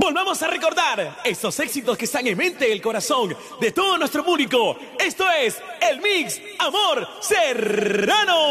Volvamos a recordar esos éxitos que están en mente y el corazón de todo nuestro público. Esto es el Mix Amor Serrano.